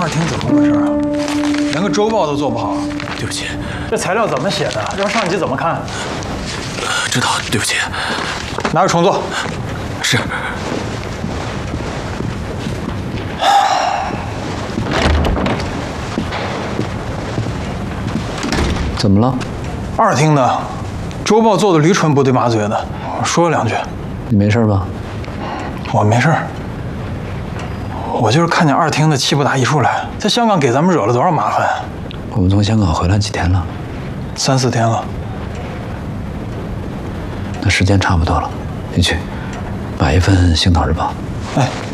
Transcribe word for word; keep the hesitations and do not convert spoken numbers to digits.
二厅怎么回事啊？连个周报都做不好。 对不起， 这材料怎么写的？让上级怎么看？ 知道，对不起。 拿着重做。 是。 怎么了？ 二厅的周报做的驴唇不对马嘴的，说了两句。 你没事吧？ 我没事。我就是看见二厅的气不打一处来，在香港给咱们惹了多少麻烦。 我们从香港回来几天了？ 三四天了。 那时间差不多了，你去买一份《星岛日报》。 哎。